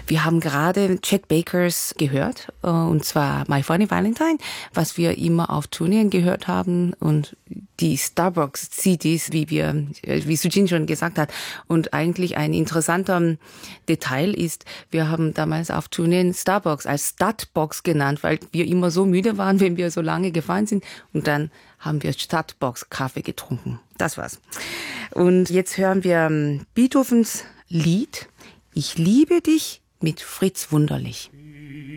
Wir haben gerade Chet Bakers gehört, und zwar My Funny Valentine, was wir immer auf Tourneen gehört haben, und die Starbucks-CDs, wie Sujin schon gesagt hat. Und eigentlich ein interessanter Detail ist, wir haben damals auf Tourneen Starbucks als Stadtbox genannt, weil wir immer so müde waren, wenn wir so lange gefahren sind. Und dann haben wir Stadtbox-Kaffee getrunken. Das war's. Und jetzt hören wir Beethovens Lied Ich liebe dich mit Fritz Wunderlich.